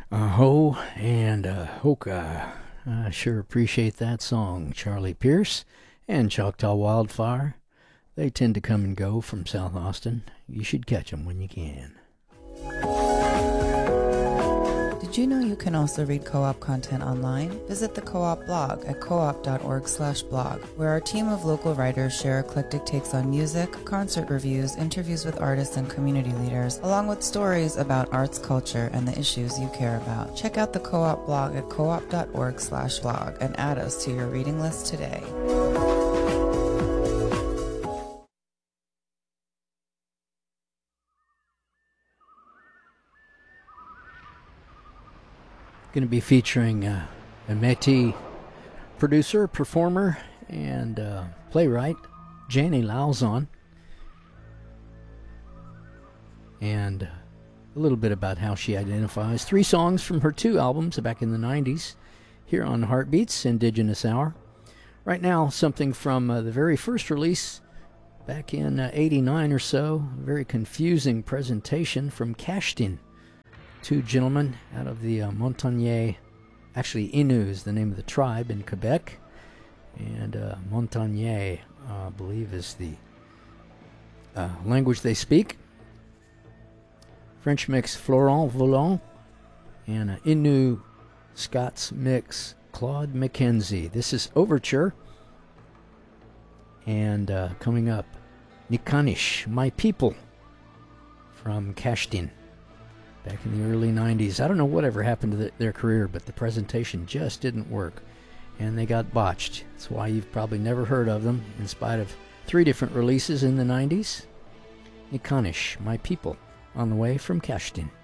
Aho and Hoka. I sure appreciate that song. Charlie Pierce and Choctaw Wildfire. They tend to come and go from South Austin. You should catch them when you can. Did you know you can also read co-op content online? Visit the Co-op blog at coop.org/blog, where our team of local writers share eclectic takes on music, concert reviews, interviews with artists and community leaders, along with stories about arts, culture, and the issues you care about. Check out the Co-op blog at coop.org/blog and add us to your reading list today. Going to be featuring a Métis producer, performer, and playwright, Janie Lauzon. And a little bit about how she identifies. 3 songs from her 2 albums back in the 90s here on Heartbeats Indigenous Hour. Right now, something from the very first release back in 89 or so. A very confusing presentation from Kashtin. 2 gentlemen out of the Montagnais, actually Innu is the name of the tribe in Quebec, and Montagnais, I believe, is the language they speak. French mix Florent Volant, and Innu Scots mix Claude Mackenzie. This is Overture, and coming up, Nikanish, My People, from Kashtin. Back in the early 90s. I don't know whatever happened to their career, but the presentation just didn't work. And they got botched. That's why you've probably never heard of them, in spite of 3 different releases in the 90s. Nikanish, My People, on the way from Kashtin.